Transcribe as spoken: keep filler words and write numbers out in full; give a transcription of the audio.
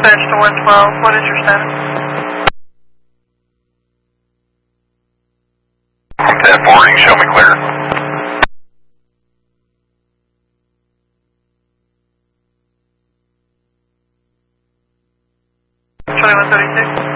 dispatch to one twelve, what is your status? ten forty, show me clear. twenty-one thirty-six.